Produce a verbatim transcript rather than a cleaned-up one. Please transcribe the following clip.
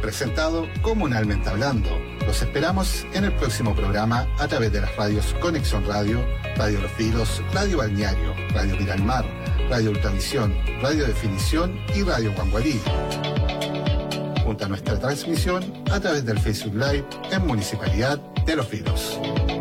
presentado Comunalmente Hablando. Los esperamos en el próximo programa a través de las radios Conexión Radio, Radio Los Vilos, Radio Balneario, Radio Miralmar, Radio Ultravisión, Radio Definición y Radio Guanguarí. Junto a nuestra transmisión a través del Facebook Live en Municipalidad de Los Vilos.